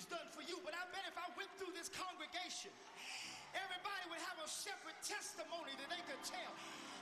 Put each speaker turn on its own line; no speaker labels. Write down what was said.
he's done for you, but I bet if I went through this congregation, everybody would have a separate testimony that they could tell.